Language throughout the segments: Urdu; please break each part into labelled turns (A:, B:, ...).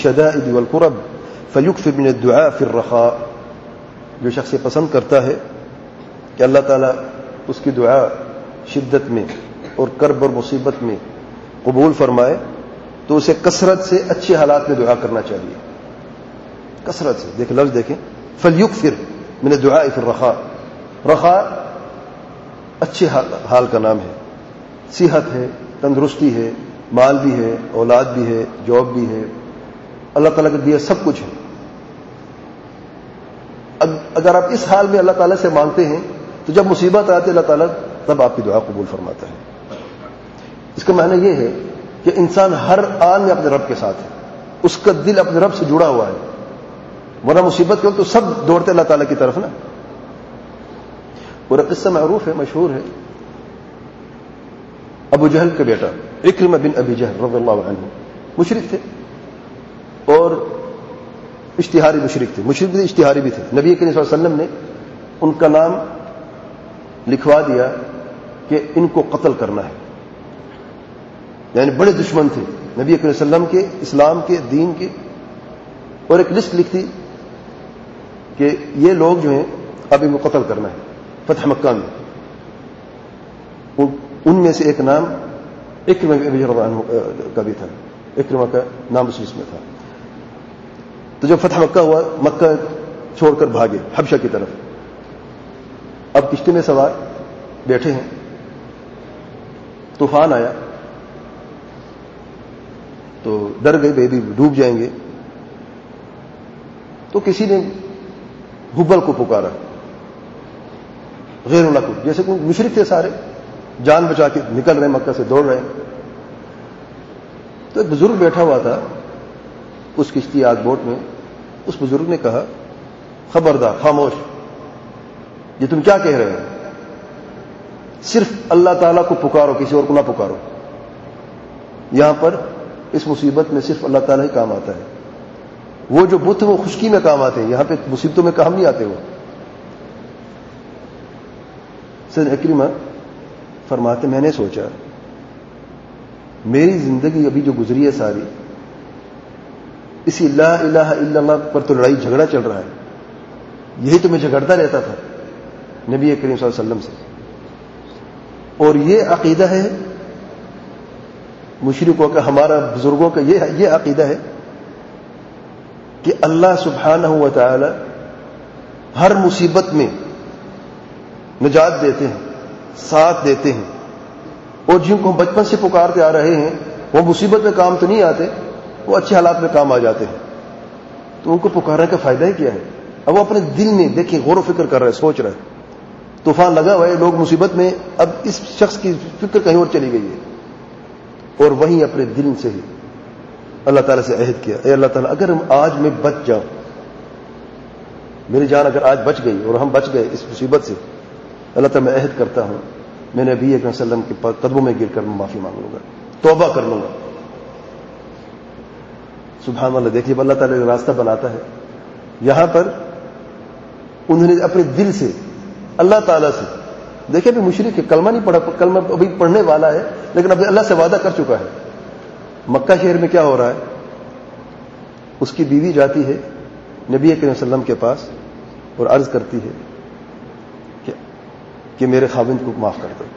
A: الشدائد والكرب فليكثر من الدعاء في الرخاء. جو شخص یہ پسند کرتا ہے کہ اللہ تعالیٰ اس کی دعا شدت میں اور کرب اور مصیبت میں قبول فرمائے تو اسے کثرت سے اچھے حالات میں دعا کرنا چاہیے. کثرت سے دیکھ لفظ دیکھیں فلیکثر من الدعاء فی الرخاء. رخاء اچھے حال کا نام ہے. صحت ہے, تندرستی ہے, مال بھی ہے, اولاد بھی ہے, جاب بھی ہے, اللہ تعالیٰ کا دیا سب کچھ ہے. اگر آپ اس حال میں اللہ تعالیٰ سے مانگتے ہیں تو جب مصیبت آتی ہے اللہ تعالیٰ تب آپ کی دعا قبول فرماتا ہے. اس کا معنی یہ ہے کہ انسان ہر آن میں اپنے رب کے ساتھ ہے, اس کا دل اپنے رب سے جڑا ہوا ہے, ورنہ مصیبت کے وقت تو سب دوڑتے اللہ تعالیٰ کی طرف نا. اور قصہ معروف ہے, مشہور ہے. ابو جہل کا بیٹا اکرمہ بن ابی جہل رضی اللہ عنہ مشرک تھے اور اشتہاری مشرک تھے. مشرک بھی اشتہاری بھی تھے. نبی کریم صلی اللہ علیہ وسلم نے ان کا نام لکھوا دیا کہ ان کو قتل کرنا ہے. یعنی بڑے دشمن تھے نبی کریم صلی اللہ علیہ وسلم کے, اسلام کے, دین کے. اور ایک لسٹ لکھتی کہ یہ لوگ جو ہیں اب ان کو قتل کرنا ہے. فتح مکہ میں ان میں سے ایک نام اکرمہ بن ابی جہل کا بھی تھا. اکرمہ کا نام اس لسٹ میں تھا. تو جب فتح مکہ ہوا, مکہ چھوڑ کر بھاگے حبشہ کی طرف. اب کشتی میں سوار بیٹھے ہیں, طوفان آیا تو ڈر گئے بھائی ڈوب جائیں گے. تو کسی نے ہبل کو پکارا, غیر اللہ کو, جیسے کوئی مشرک تھے سارے, جان بچا کے نکل رہے مکہ سے, دوڑ رہے. تو ایک بزرگ بیٹھا ہوا تھا اس کشتی آگ بوٹ میں. اس بزرگ نے کہا خبردار, خاموش, یہ تم کیا کہہ رہے ہو؟ صرف اللہ تعالیٰ کو پکارو, کسی اور کو نہ پکارو. یہاں پر اس مصیبت میں صرف اللہ تعالیٰ ہی کام آتا ہے. وہ جو بت وہ خشکی میں کام آتے ہیں, یہاں پہ مصیبتوں میں کام نہیں آتے. وہ سید اکرمہ فرماتے میں نے سوچا میری زندگی ابھی جو گزری ہے ساری اسی لا الہ الا اللہ پر تو لڑائی جھگڑا چل رہا ہے. یہی تو میں جھگڑتا رہتا تھا نبی کریم صلی اللہ علیہ وسلم سے. اور یہ عقیدہ ہے مشرکوں کا, ہمارا بزرگوں کا یہ عقیدہ ہے کہ اللہ سبحانہ و تعالی ہر مصیبت میں نجات دیتے ہیں, ساتھ دیتے ہیں. اور جن کو ہم بچپن سے پکارتے آ رہے ہیں وہ مصیبت میں کام تو نہیں آتے, وہ اچھے حالات میں کام آ جاتے ہیں. تو ان کو پکارنے کا فائدہ ہی کیا ہے؟ اب وہ اپنے دل میں دیکھیں غور و فکر کر رہے, سوچ رہے. طوفان لگا ہوا ہے, لوگ مصیبت میں, اب اس شخص کی فکر کہیں اور چلی گئی ہے. اور وہیں اپنے دل سے ہی اللہ تعالیٰ سے عہد کیا, اے اللہ تعالیٰ اگر آج میں بچ جاؤں, میری جان اگر آج بچ گئی اور ہم بچ گئے اس مصیبت سے, اللہ تعالیٰ میں عہد کرتا ہوں میں نے نبی اکرم صلی اللہ علیہ وسلم کے قدموں میں گر کر معافی مانگ لوں گا, توبہ کر لوں گا. سبحان اللہ, دیکھیے اللہ تعالیٰ کا راستہ بناتا ہے. یہاں پر انہوں نے اپنے دل سے اللہ تعالیٰ سے, دیکھیں ابھی مشرک ہے, کلمہ نہیں پڑھا, کلمہ ابھی پڑھنے والا ہے لیکن ابھی اللہ سے وعدہ کر چکا ہے. مکہ شہر میں کیا ہو رہا ہے, اس کی بیوی جاتی ہے نبی کریم صلی اللہ علیہ وسلم کے پاس اور عرض کرتی ہے کہ میرے خاوند کو معاف کر دو.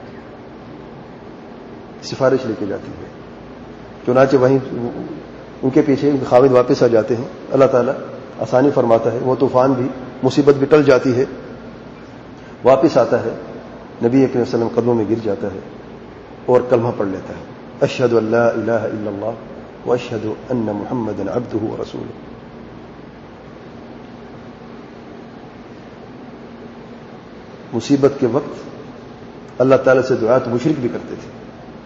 A: سفارش لے کے جاتی ہے. چنانچہ وہیں ان کے پیچھے ان کے خاوند واپس آ جاتے ہیں. اللہ تعالیٰ آسانی فرماتا ہے, وہ طوفان بھی, مصیبت بھی ٹل جاتی ہے. واپس آتا ہے, نبی کریم صلی اللہ علیہ وسلم قدموں میں گر جاتا ہے اور کلمہ پڑھ لیتا ہے, اشہد ان لا الہ الا اللہ واشہد ان محمدا عبدہ ورسولہ. مصیبت کے وقت اللہ تعالیٰ سے دعا تو مشرک بھی کرتے تھے.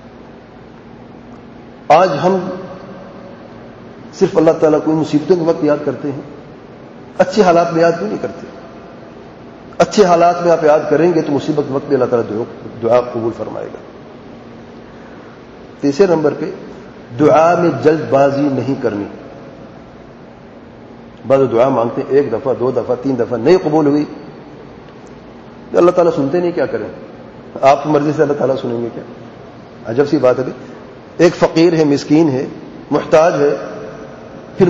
A: آج ہم صرف اللہ تعالیٰ کو مصیبتوں کے وقت یاد کرتے ہیں, اچھے حالات میں یاد کیوں نہیں کرتے؟ اچھے حالات میں آپ یاد کریں گے تو مصیبت کے وقت میں اللہ تعالیٰ دعا قبول فرمائے گا. تیسرے نمبر پہ دعا میں جلد بازی نہیں کرنی. بعض دعا مانگتے ہیں, ایک دفعہ, دو دفعہ, تین دفعہ, نہیں قبول ہوئی, اللہ تعالیٰ سنتے نہیں, کیا کریں؟ آپ کی مرضی سے اللہ تعالیٰ سنیں گے کیا؟ عجب سی بات ہے. ایک فقیر ہے, مسکین ہے, محتاج ہے,